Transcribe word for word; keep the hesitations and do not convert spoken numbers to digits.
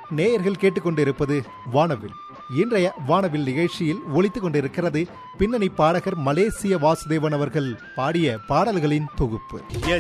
நேயர்கள் கேட்டுக்கொண்டிருப்பது வானவில். இன்றைய வானவில் நிகழ்ச்சியில் ஒலித்துக் கொண்டிருக்கிறது பின்னணி பாடகர் மலேசிய வாசுதேவன் அவர்கள் பாடிய பாடல்களின் தொகுப்பு.